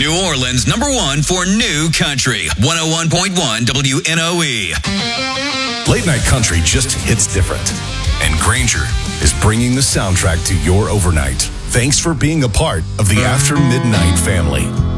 New Orleans #1 for new country. 101.1 WNOE. Late night country just hits different. And Granger is bringing the soundtrack to your overnight. Thanks for being a part of the After Midnight family.